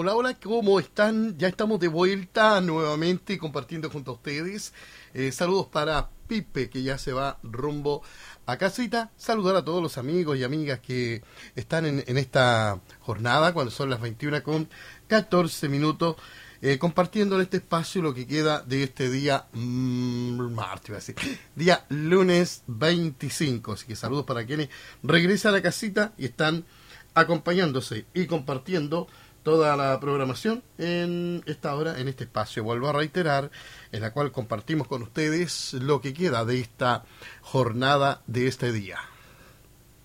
Hola, hola, ¿cómo están? Ya estamos de vuelta nuevamente compartiendo junto a ustedes. Saludos para Pipe, que ya se va rumbo a casita. Saludar a todos los amigos y amigas que están en esta jornada, cuando son las 21:14, compartiendo en este espacio lo que queda de este día martes, iba a decir, día lunes 25. Así que saludos para quienes regresan a casita y están acompañándose y compartiendo toda la programación en esta hora, en este espacio, vuelvo a reiterar, en la cual compartimos con ustedes lo que queda de esta jornada de este día.